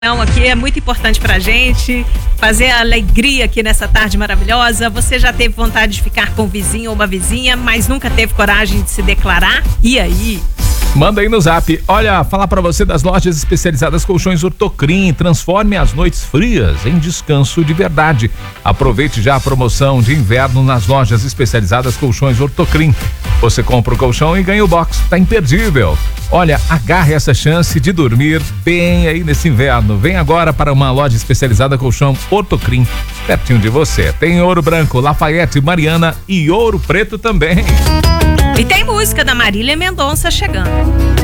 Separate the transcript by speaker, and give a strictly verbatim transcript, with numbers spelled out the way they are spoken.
Speaker 1: Aqui é muito importante pra gente fazer a alegria aqui nessa tarde maravilhosa. Você já teve vontade de ficar com um vizinho ou uma vizinha, mas nunca teve coragem de se declarar? E aí?
Speaker 2: Manda aí no zap. Olha, falar pra você das lojas especializadas Colchões Ortocrim. Transforme as noites frias em descanso de verdade. Aproveite já a promoção de inverno nas lojas especializadas Colchões Ortocrim. Você compra o colchão e ganha o box. Tá imperdível. Olha, agarre essa chance de dormir bem aí nesse inverno. Vem agora para uma loja especializada Colchão Ortocrim, pertinho de você. Tem Ouro Branco, Lafayette, Mariana e Ouro Preto também.
Speaker 1: E tem música da Marília Mendonça chegando.